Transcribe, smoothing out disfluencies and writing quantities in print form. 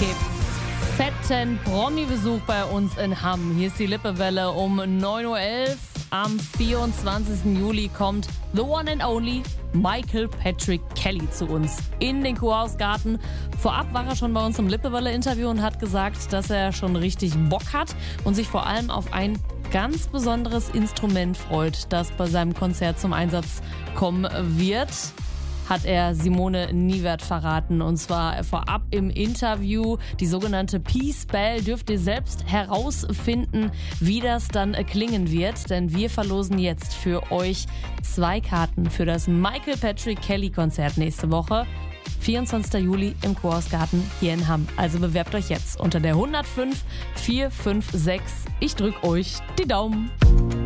gibt's fetten Promi-Besuch bei uns in Hamm. Hier ist die Lippewelle um 9.11 Uhr. Am 24. Juli kommt the one and only Michael Patrick Kelly zu uns in den Kurhausgarten. Vorab war er schon bei uns im Lippewelle-Interview und hat gesagt, dass er schon richtig Bock hat und sich vor allem auf ein ganz besonderes Instrument freut, das bei seinem Konzert zum Einsatz kommen wird. Hat er Simone Niewert verraten, und zwar vorab im Interview. Die sogenannte Peace Bell dürft ihr selbst herausfinden, wie das dann klingen wird, denn wir verlosen jetzt für euch 2 Karten für das Michael Patrick Kelly Konzert nächste Woche, 24. Juli im Kurhausgarten hier in Hamm. Also bewerbt euch jetzt unter der 105 456. Ich drück euch die Daumen.